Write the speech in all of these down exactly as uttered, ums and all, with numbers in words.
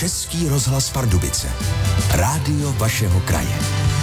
Český rozhlas Pardubice. Rádio vašeho kraje.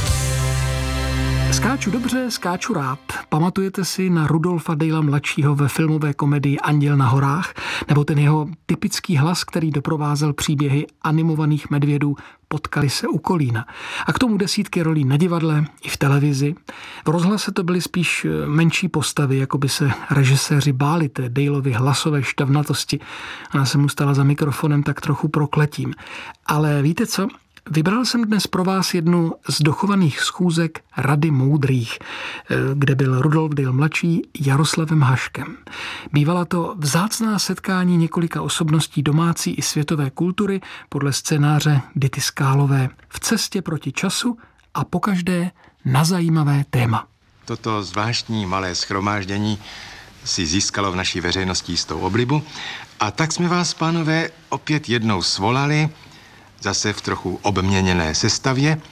Skáču dobře, skáču rád. Pamatujete si na Rudolfa Dejla mladšího ve filmové komedii Anděl na horách? Nebo ten jeho typický hlas, který doprovázel příběhy animovaných medvědů Potkali se u Kolína. A k tomu desítky rolí na divadle i v televizi. V rozhlase to byly spíš menší postavy, jako by se režiséři báli té Dejlovy hlasové štavnatosti. Ona se mu stala za mikrofonem tak trochu prokletím. Ale víte co? Vybral jsem dnes pro vás jednu z dochovaných schůzek Rady moudrých, kde byl Rudolf Dejl mladší Jaroslavem Haškem. Bývala to vzácná setkání několika osobností domácí i světové kultury podle scénáře Dity Skálové v cestě proti času a pokaždé na zajímavé téma. Toto zvláštní malé shromáždění si získalo v naší veřejnosti jistou oblibu a tak jsme vás, pánové, opět jednou svolali, zase v trochu obměněné sestavě,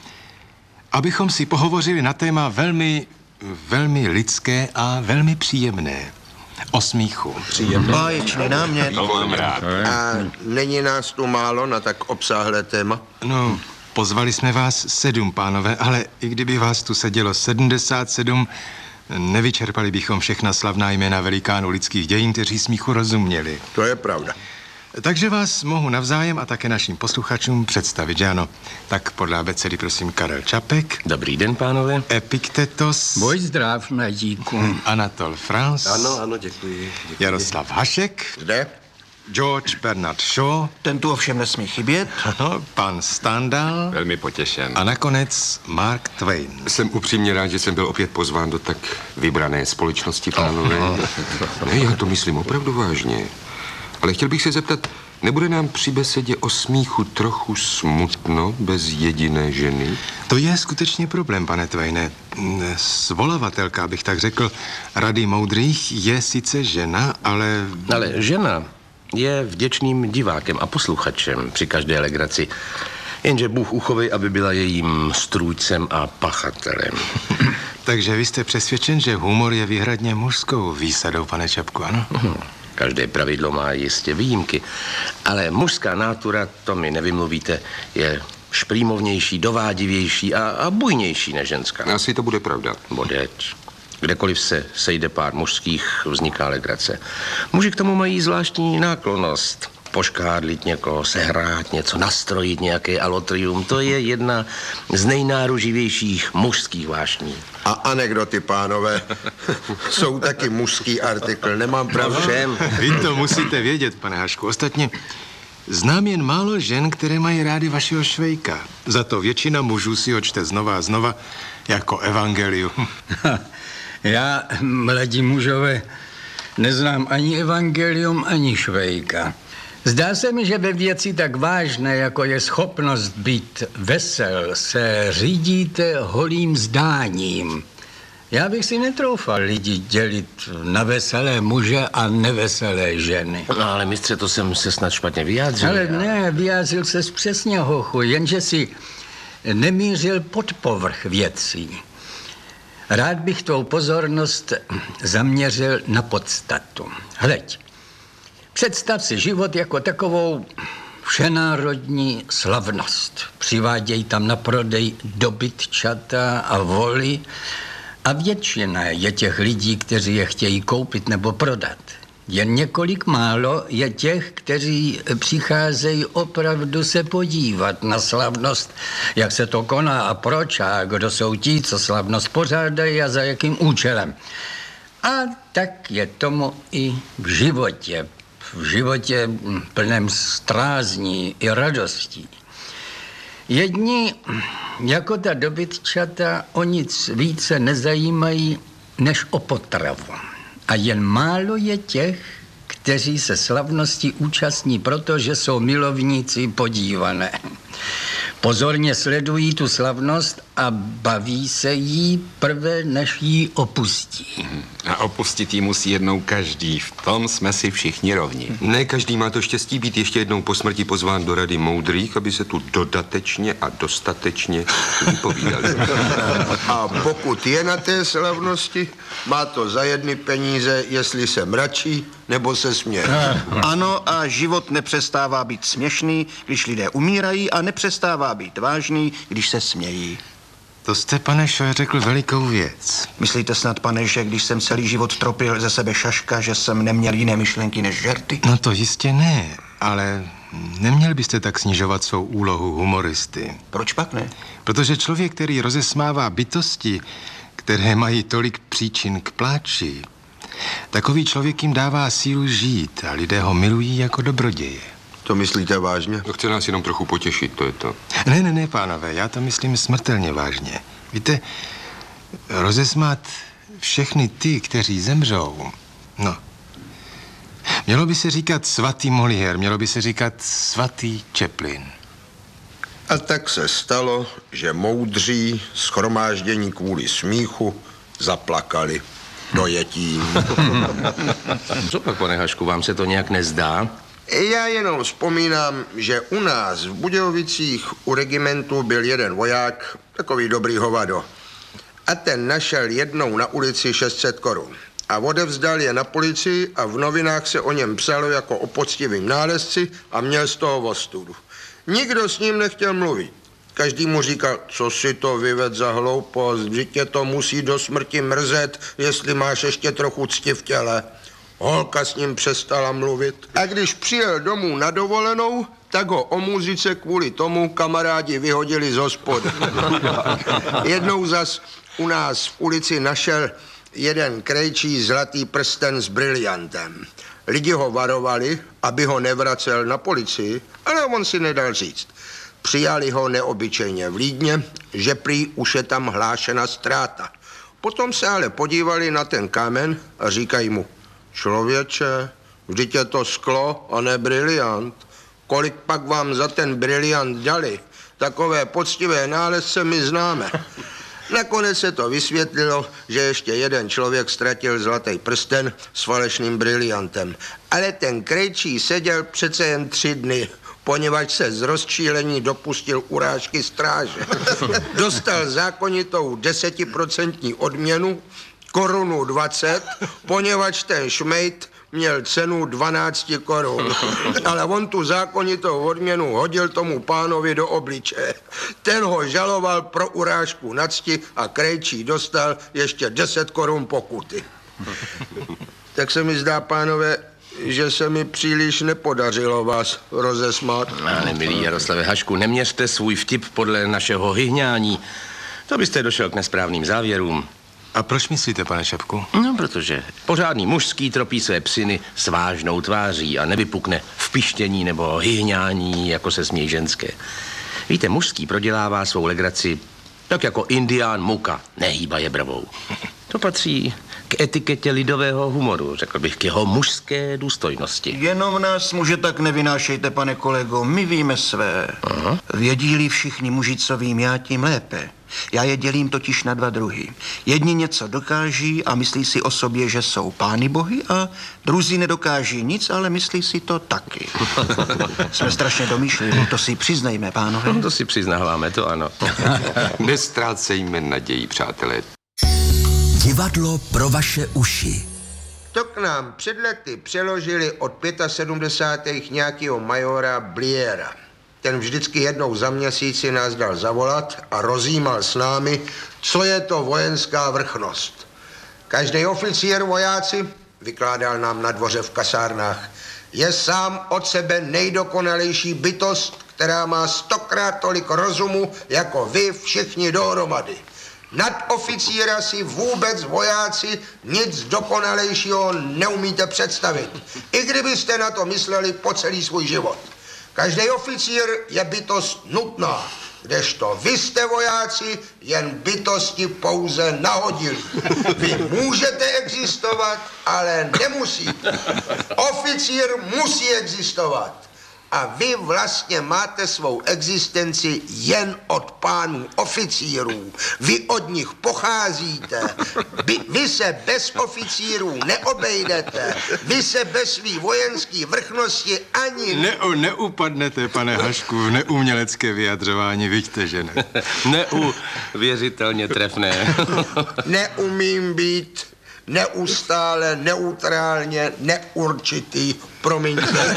abychom si pohovořili na téma velmi, velmi lidské a velmi příjemné. O smíchu. Příjemné. Báječný námět. To mám rád. A není nás tu málo na tak obsáhlé téma? No, pozvali jsme vás sedm, pánové, ale i kdyby vás tu sedělo sedmdesát sedm, nevyčerpali bychom všechna slavná jména velikánů lidských dějin, kteří smíchu rozuměli. To je pravda. Takže vás mohu navzájem a také našim posluchačům představit, že ano? Tak podle abecedy prosím Karel Čapek. Dobrý den, pánové. Epiktetos. Boj zdrav, mladíku. Anatol Franz. Ano, ano, děkuji. děkuji. Jaroslav Hašek. Kde? George Bernard Shaw. Ten tu ovšem nesmí chybět. Ano, pan Stendhal. Velmi potěšen. A nakonec Mark Twain. Jsem upřímně rád, že jsem byl opět pozván do tak vybrané společnosti, pánové. Ne, já to myslím opravdu vážně. Ale chtěl bych se zeptat, nebude nám při besedě o smíchu trochu smutno bez jediné ženy? To je skutečně problém, pane Twaine. Svolavatelka, bych tak řekl, Rady moudrých je sice žena, ale... Ale žena je vděčným divákem a posluchačem při každé legraci. Jenže Bůh uchovej, aby byla jejím strůjcem a pachatelem. Takže vy jste přesvědčen, že humor je výhradně mužskou výsadou, pane Čapku, ano? Mhm. Každé pravidlo má jistě výjimky, ale mužská nátura, to mi nevymluvíte, je šprýmovnější, dovádivější a, a bujnější než ženská. Asi to bude pravda. Bodeč. Kdekoliv se sejde pár mužských, vzniká legrace. Muži k tomu mají zvláštní náklonnost. Poškádlit někoho, sehrát něco, nastrojit nějaké alotrium, to je jedna z nejnáruživějších mužských vášní. A anekdoty, pánové, jsou taky mužský artikl, nemám pravdu. Všem. Vy to musíte vědět, pane Hašku. Ostatně znám jen málo žen, které mají rády vašeho Švejka. Za to většina mužů si ho čte znova a znova jako evangelium. Já, mladí mužové, neznám ani evangelium, ani Švejka. Zdá se mi, že ve věci tak vážné, jako je schopnost být vesel, se řídíte holým zdáním. Já bych si netroufal lidi dělit na veselé muže a neveselé ženy. No ale mistře, to jsem se snad špatně vyjádřil. Ale ne, vyjádřil ses přesně, hochu, jenže si nemířil pod povrch věcí. Rád bych tvou pozornost zaměřil na podstatu. Hleď. Představ si život jako takovou všenárodní slavnost. Přivádějí tam na prodej dobytčata a voly a většina je těch lidí, kteří je chtějí koupit nebo prodat. Jen několik málo je těch, kteří přicházejí opravdu se podívat na slavnost, jak se to koná a proč a kdo jsou ti, co slavnost pořádají a za jakým účelem. A tak je tomu i v životě. V životě plném strázní i radostí. Jedni, jako ta dobytčata, o nic více nezajímají než o potravu. A jen málo je těch, kteří se slavnosti účastní, protože jsou milovníci podívané. Pozorně sledují tu slavnost a baví se jí prve, než jí opustí. A opustit jí musí jednou každý. V tom jsme si všichni rovni. Ne každý má to štěstí být ještě jednou po smrti pozván do rady moudrých, aby se tu dodatečně a dostatečně vypovídali. A pokud je na té slavnosti, má to za jedny peníze, jestli se mračí nebo se směje. Ano, a život nepřestává být směšný, když lidé umírají, a nepřestává být vážný, když se smějí. To jste, pane Šoje, řekl velikou věc. Myslíte snad, pane, že když jsem celý život tropil ze sebe šaška, že jsem neměl jiné myšlenky než žerty? No to jistě ne, ale neměl byste tak snižovat svou úlohu humoristy. Proč pak ne? Protože člověk, který rozesmává bytosti, které mají tolik příčin k pláči, takový člověk jim dává sílu žít a lidé ho milují jako dobroděje. To myslíte vážně? To chce nás jenom trochu potěšit, to je to. Ne, ne, ne, pánové, já to myslím smrtelně vážně. Víte, rozesmát všechny ty, kteří zemřou, no. Mělo by se říkat svatý Molière, mělo by se říkat svatý Chaplin. A tak se stalo, že moudří shromáždění kvůli smíchu zaplakali dojetím. Co pak, pane Hašku, vám se to nějak nezdá? Já jenom vzpomínám, že u nás v Budějovicích u regimentu byl jeden voják, takový dobrý hovado. A ten našel jednou na ulici šest set korun. A odevzdal je na policii a v novinách se o něm psalo jako o poctivým nálezci a měl z toho ostudu. Nikdo s ním nechtěl mluvit. Každý mu říkal, co si to vyved za hloupost, vždyť tě to musí do smrti mrzet, jestli máš ještě trochu cti v těle. Holka s ním přestala mluvit. A když přijel domů na dovolenou, tak ho o muzice kvůli tomu kamarádi vyhodili z hospody. Jednou zas u nás v ulici našel jeden krejčí zlatý prsten s briliantem. Lidi ho varovali, aby ho nevracel na policii, ale on si nedal říct. Přijali ho neobyčejně vlídně, že prý už je tam hlášena ztráta. Potom se ale podívali na ten kámen a říkají mu, člověče, vždyť je to sklo a ne briliant. Kolik pak vám za ten briliant dali? Takové poctivé nálezce my známe. Nakonec se to vysvětlilo, že ještě jeden člověk ztratil zlatý prsten s falešným briliantem. Ale ten krejčí seděl přece jen tři dny, poněvadž se z rozčílení dopustil urážky stráže. Dostal zákonitou desetiprocentní odměnu, korunu dvacet, poněvadž ten šmejd měl cenu dvanáct korun. Ale on tu zákonitou odměnu hodil tomu pánovi do obličeje. Ten ho žaloval pro urážku na cti a krejčí dostal ještě deset korun pokuty. Tak se mi zdá, pánové, že se mi příliš nepodařilo vás rozesmát. Ale milý Jaroslave Hašku, neměřte svůj vtip podle našeho hyhňání. To byste došel k nesprávným závěrům. A proč myslíte, pane Šepku? No, protože pořádný mužský tropí své psyny s vážnou tváří a nevypukne v pištění nebo hyhňání, jako se smějí ženské. Víte, mužský prodělává svou legraci tak jako indián muka, nehýbaje bravou. To patří k etiketě lidového humoru, řekl bych, k jeho mužské důstojnosti. Jenom nás muže tak nevynášejte, pane kolego, my víme své. Aha. Vědí-li všichni muži, co vím já, tím lépe. Já je dělím totiž na dva druhy. Jedni něco dokáží a myslí si o sobě, že jsou pány bohy, a druzí nedokáží nic, ale myslí si to taky. Jsme strašně domýšliví, to si přiznejme, pánové. No, to si přiznáváme, to ano. Nestrácejme naději, přátelé. Divadlo pro vaše uši. To k nám před lety přeložili od sedmdesátých nějakého majora Bliera. Ten vždycky jednou za měsíc si nás dal zavolat a rozjímal s námi, co je to vojenská vrchnost. Každý oficír vojáci, vykládal nám na dvoře v kasárnách, je sám od sebe nejdokonalejší bytost, která má stokrát tolik rozumu, jako vy všichni dohromady. Nad oficíra si vůbec vojáci nic dokonalejšího neumíte představit. I kdybyste na to mysleli po celý svůj život. Každý oficír je bytost nutná, kdežto vy jste vojáci jen bytosti pouze nahodili. Vy můžete existovat, ale nemusíte. Oficír musí existovat. A vy vlastně máte svou existenci jen od pánů oficírů. Vy od nich pocházíte. Vy, vy se bez oficírů neobejdete. Vy se bez svý vojenský vrchnosti ani... Ne, neupadnete, pane Hašku, v neumělecké vyjadřování, vidíte, že ne. Neuvěřitelně trefné. Neumím být neustále, neutrálně, neurčitý. Promiňte.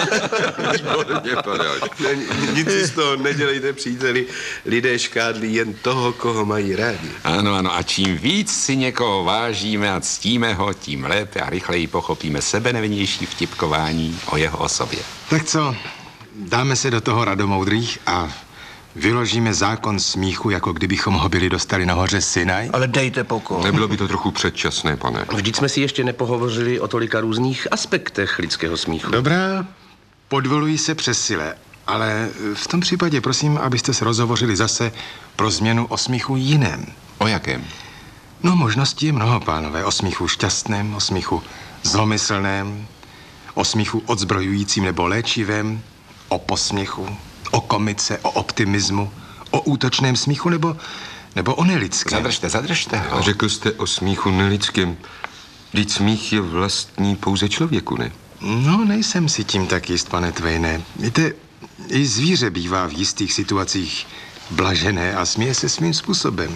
Nic si z toho nedělejte, příteli. Lidé škádlí jen toho, koho mají rádi. Ano, ano, a čím víc si někoho vážíme a ctíme ho, tím lépe a rychleji pochopíme sebenevinnější vtipkování o jeho osobě. Tak co, dáme se do toho radomoudrých a vyložíme zákon smíchu, jako kdybychom ho byli dostali na hoře Sinaj? Ale dejte pokoj. Nebylo by to trochu předčasné, pane? Vždyť jsme si ještě nepohovořili o tolika různých aspektech lidského smíchu. Dobrá, podvoluji se přesile, ale v tom případě prosím, abyste se rozhovořili zase pro změnu o smíchu jiném. O jakém? No, možností je mnoho, pánové. O smíchu šťastném, o smíchu zlomyslném, o smíchu odzbrojujícím nebo léčivém, o posměchu, o komice, o optimismu, o útočném smíchu nebo, nebo o nelidském. Zadržte, zadržte ho. A řekl jste o smíchu nelidském. Vždyť smích je vlastní pouze člověku, ne? No, nejsem si tím tak jist, pane Twaine. Víte, i zvíře bývá v jistých situacích blažené a směje se svým způsobem.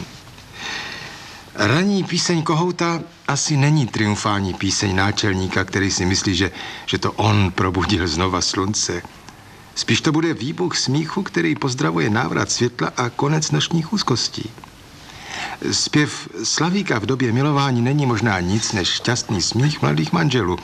Ranní píseň kohouta asi není triumfální píseň náčelníka, který si myslí, že, že to on probudil znova slunce. Spíš to bude výbuch smíchu, který pozdravuje návrat světla a konec nočních úzkostí. Zpěv Slavíka v době milování není možná nic než šťastný smích mladých manželů.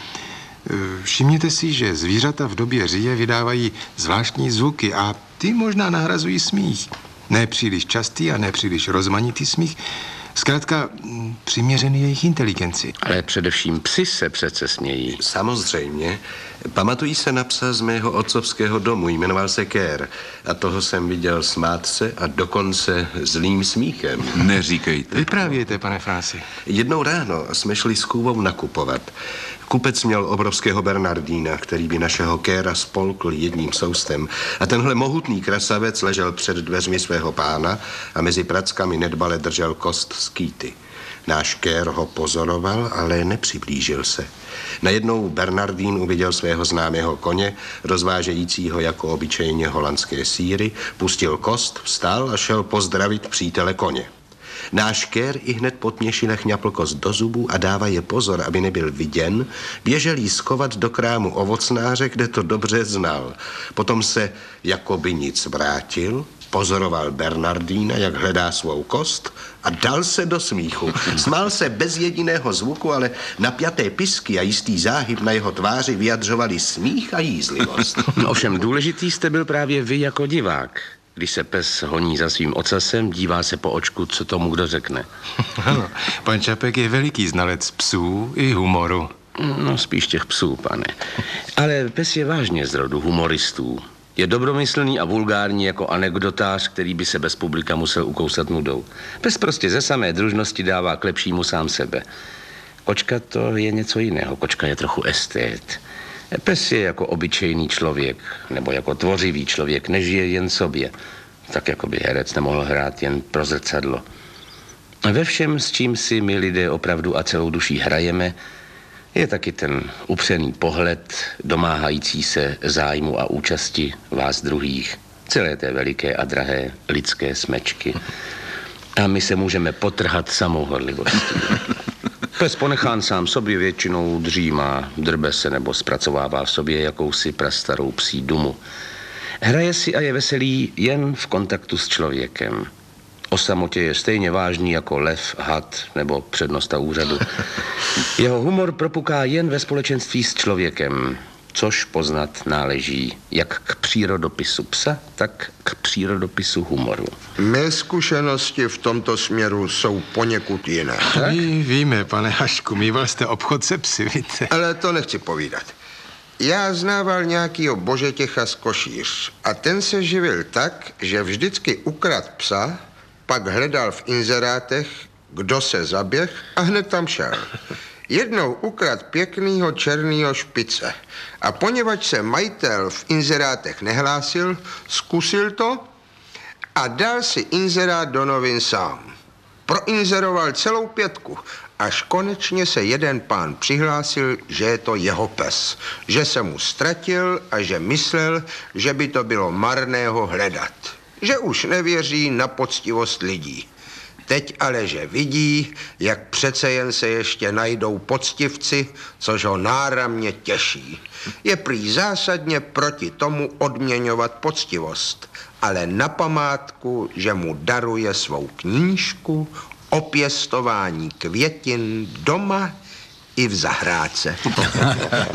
Všimněte si, že zvířata v době říje vydávají zvláštní zvuky a ty možná nahrazují smích. Ne příliš častý a ne příliš rozmanitý smích, zkrátka přiměřený jejich inteligenci. Ale především psi se přece smějí. Samozřejmě. Pamatují se na psa z mého otcovského domu, jmenoval se Kér. A toho jsem viděl smát se a dokonce zlým smíchem. Neříkejte. Vyprávějte, pane Franci. Jednou ráno jsme šli s Kůvou nakupovat. Kupec měl obrovského Bernardína, který by našeho Kéra spolkl jedním soustem. A tenhle mohutný krasavec ležel před dveřmi svého pána a mezi prackami nedbale držel kost z kýty. Náš Kér ho pozoroval, ale nepřiblížil se. Najednou Bernardín uviděl svého známého koně, rozvážejícího jako obyčejně holandské sýry, pustil kost, vstal a šel pozdravit přítele koně. Náš Kér i hned potměšile chňapl kost do zubů a dává je pozor, aby nebyl viděn, běžel jí skovat do krámu ovocnáře, kde to dobře znal. Potom se jako by nic vrátil, pozoroval Bernardína, jak hledá svou kost a dal se do smíchu. Smál se bez jediného zvuku, ale napjaté pisky a jistý záhyb na jeho tváři vyjadřovali smích a jízlivost. Ovšem důležitý jste byl právě vy jako divák. Když se pes honí za svým ocasem, dívá se po očku, co tomu kdo řekne. Ano, pan Čapek je veliký znalec psů i humoru. No, spíš těch psů, pane. Ale pes je vážně z rodu humoristů. Je dobromyslný a vulgární jako anekdotář, který by se bez publika musel ukousat nudou. Pes prostě ze samé družnosti dává k lepšímu sám sebe. Kočka to je něco jiného. Kočka je trochu estét. Pes je jako obyčejný člověk, nebo jako tvořivý člověk, nežije jen sobě. Tak jako by herec nemohl hrát jen pro zrcadlo. Ve všem, s čím si my lidé opravdu a celou duší hrajeme, je taky ten upřený pohled, domáhající se zájmu a účasti vás druhých, celé té veliké a drahé lidské smečky. A my se můžeme potrhat samou horlivostí. Pes ponechán sám sobě většinou dřímá, drbe se nebo zpracovává v sobě jakousi prastarou psí dumu. Hraje si a je veselý jen v kontaktu s člověkem. O samotě je stejně vážný jako lev, had nebo přednosta úřadu. Jeho humor propuká jen ve společenství s člověkem, což poznat náleží jak k přírodopisu psa, tak k přírodopisu humoru. Mé zkušenosti v tomto směru jsou poněkud jiné. My víme, pane Hašku, mýval jste obchod se psy, víte. Ale to nechci povídat. Já znával nějakýho Božetěcha z Košíř a ten se živil tak, že vždycky ukrad psa, pak hledal v inzerátech, kdo se zaběh a hned tam šel. jednou ukrad pěknýho černýho špice a poněvadž se majitel v inzerátech nehlásil, zkusil to a dal si inzerát do novin sám. Proinzeroval celou pětku, až konečně se jeden pán přihlásil, že je to jeho pes, že se mu ztratil a že myslel, že by to bylo marné ho hledat, že už nevěří na poctivost lidí. Teď ale, že vidí, jak přece jen se ještě najdou poctivci, což ho náramně těší. Je prý zásadně proti tomu odměňovat poctivost, ale na památku, že mu daruje svou knížku o pěstování květin doma i v zahrádce.